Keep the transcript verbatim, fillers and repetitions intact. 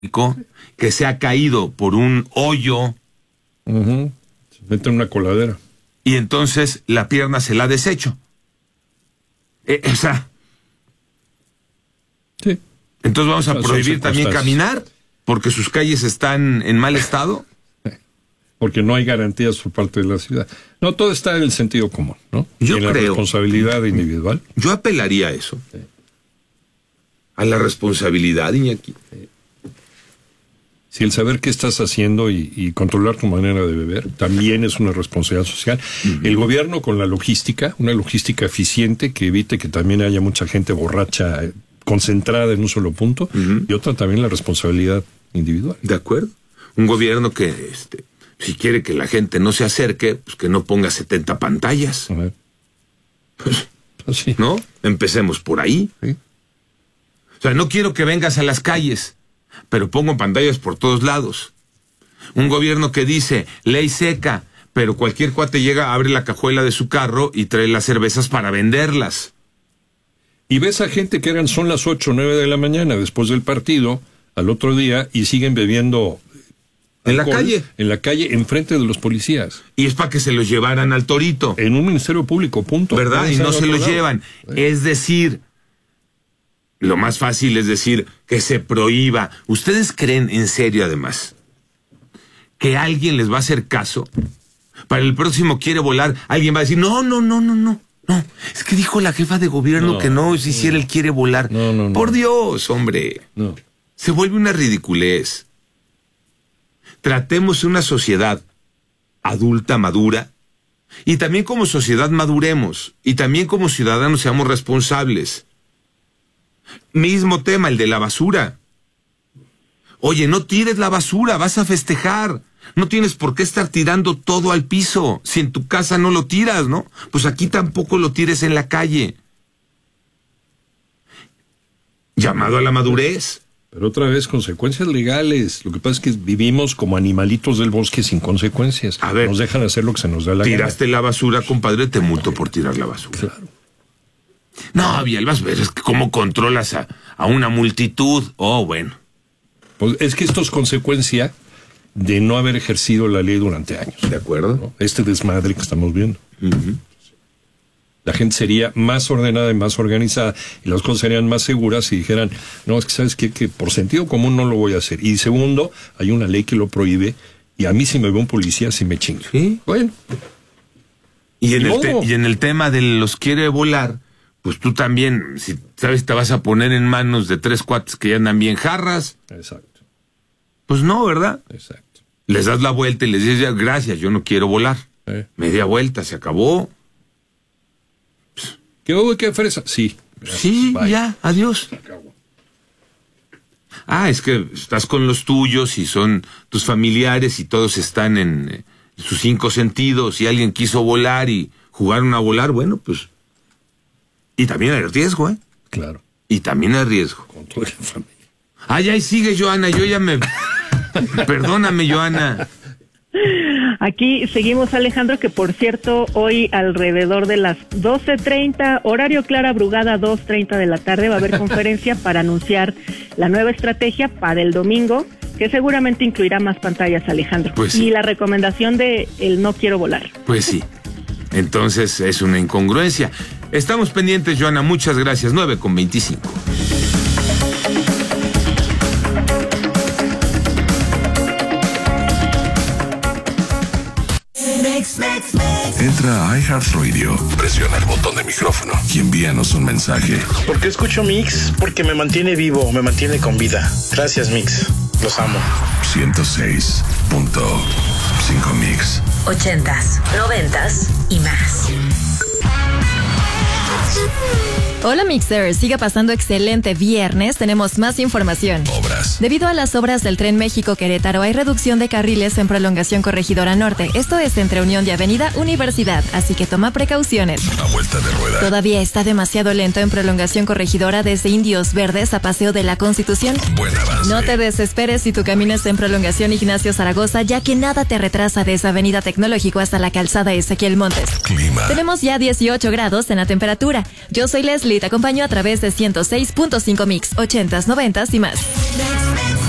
que se ha caído por un hoyo. Uh-huh. Se mete en una coladera. Y entonces la pierna se la ha deshecho. Eh, o sea. Sí. Entonces vamos a prohibir también caminar porque sus calles están en mal estado. Porque no hay garantías por parte de la ciudad. No, todo está en el sentido común, ¿no? Yo en creo. la responsabilidad individual. Yo apelaría a eso. Sí. A la responsabilidad, Iñaki. Sí. Si el saber qué estás haciendo y, y controlar tu manera de beber también es una responsabilidad social. Uh-huh. El gobierno con la logística, una logística eficiente que evite que también haya mucha gente borracha eh, concentrada en un solo punto, uh-huh. y otra también la responsabilidad individual. De acuerdo. Un gobierno que, este, si quiere que la gente no se acerque, pues que no ponga setenta pantallas. Uh-huh. Pues, pues sí. ¿No? Empecemos por ahí. Sí. O sea, no quiero que vengas a las calles, pero pongo pantallas por todos lados. Un gobierno que dice, ley seca, pero cualquier cuate llega, abre la cajuela de su carro y trae las cervezas para venderlas. Y ves a gente que eran, son las ocho o nueve de la mañana después del partido, al otro día, y siguen bebiendo en la calle. En la calle, enfrente de los policías. Y es para que se los llevaran al torito. En un ministerio público, punto. ¿Verdad? Y no se los llevan. Sí. Es decir, lo más fácil es decir que se prohíba. ¿Ustedes creen en serio, además, que alguien les va a hacer caso? Para el próximo quiere volar, alguien va a decir, no, no, no, no, no. No, es que dijo la jefa de gobierno no, que no se hiciera el quiere volar. No, no, no. Por Dios, hombre. No. Se vuelve una ridiculez. Tratemos una sociedad adulta, madura, y también como sociedad maduremos, y también como ciudadanos seamos responsables. Mismo tema, el de la basura. Oye, no tires la basura, vas a festejar. No tienes por qué estar tirando todo al piso. Si en tu casa no lo tiras, ¿no? Pues aquí tampoco lo tires en la calle. Llamado a la madurez. Pero otra vez, consecuencias legales. Lo que pasa es que vivimos como animalitos del bosque sin consecuencias. A ver, nos dejan hacer lo que se nos da la gana. Tiraste la basura, compadre, te multo por tirar la basura. Claro. No, Villalbas, es que cómo controlas a, a una multitud. Oh, bueno. Pues es que esto es consecuencia de no haber ejercido la ley durante años. De acuerdo. ¿No? Este desmadre que estamos viendo. Uh-huh. La gente sería más ordenada y más organizada y las cosas serían más seguras si dijeran, no, es que sabes qué, que por sentido común no lo voy a hacer. Y segundo, hay una ley que lo prohíbe y a mí si me ve un policía sí me chinga. Sí. Bueno. Y en, el te- y en el tema de los quiere volar, pues tú también, si sabes, te vas a poner en manos de tres cuates que ya andan bien jarras. Exacto. Pues no, ¿verdad? Exacto. Les das la vuelta y les dices, gracias, yo no quiero volar. ¿Eh? Media vuelta, se acabó. ¿Qué hubo? ¿Qué fresa? Sí. Gracias. Sí, bye. Ya, adiós. Ah, es que estás con los tuyos y son tus familiares y todos están en eh, sus cinco sentidos y alguien quiso volar y jugaron a volar, bueno, pues... Y también hay riesgo, ¿eh? Claro. Y también hay riesgo. Con toda la familia. Ay, ahí sigue, Joana, yo ya me... Perdóname, Joana. Aquí seguimos, Alejandro, que por cierto, hoy alrededor de las doce treinta, horario Clara Brugada, dos treinta de la tarde, va a haber conferencia para anunciar la nueva estrategia para el domingo, que seguramente incluirá más pantallas, Alejandro. Pues sí. Y la recomendación de el no quiero volar. Pues sí. Entonces es una incongruencia. Estamos pendientes, Joana, muchas gracias. nueve con veinticinco. Entra a iHeartRadio, presiona el botón de micrófono y envíanos un mensaje. ¿Por qué escucho Mix? Porque me mantiene vivo, me mantiene con vida. Gracias, Mix. Los amo. ciento seis punto cinco Mix. Ochentas, noventas y más. Hola Mixer, siga pasando excelente viernes, tenemos más información. Obras. Debido a las obras del Tren México-Querétaro hay reducción de carriles en prolongación Corregidora Norte, esto es entre Unión de Avenida Universidad, así que toma precauciones. A vuelta de rueda. Todavía está demasiado lento en prolongación Corregidora desde Indios Verdes a Paseo de la Constitución. Buen avance. No te desesperes si tu camino está en prolongación Ignacio Zaragoza, ya que nada te retrasa de esa avenida Tecnológico hasta la calzada Ezequiel Montes. Clima. Tenemos ya dieciocho grados en la temperatura. Yo soy Leslie, te acompaño a través de ciento seis punto cinco Mix, ochentas, noventas y más.